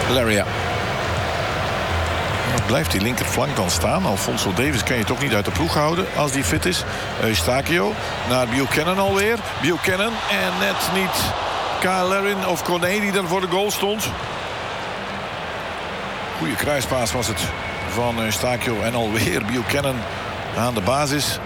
Laria. Blijft die linkerflank dan staan? Alfonso Davies kan je toch niet uit de ploeg houden als die fit is. Eustachio naar Buchanan alweer. Buchanan en net niet Kyle Larin of Cornet die dan voor de goal stond. Goeie kruispaas was het van Eustachio en alweer Buchanan aan de basis.